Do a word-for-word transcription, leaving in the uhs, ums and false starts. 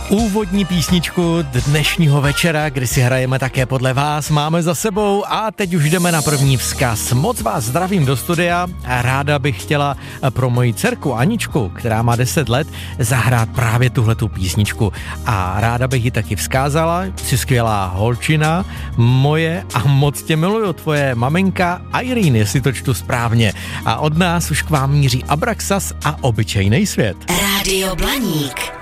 Úvodní písničku dnešního večera, kdy si hrajeme také podle vás, máme za sebou a teď už jdeme na první vzkaz. Moc vás zdravím do studia a ráda bych chtěla pro moji dcerku Aničku, která má deset let, zahrát právě tuhletu písničku. A ráda bych ji taky vzkázala, jsi skvělá holčina, moje a moc tě miluju, tvoje maminka Irene, jestli to čtu správně. A od nás už k vám míří Abraxas a obyčejnej svět. Rádio Blaník.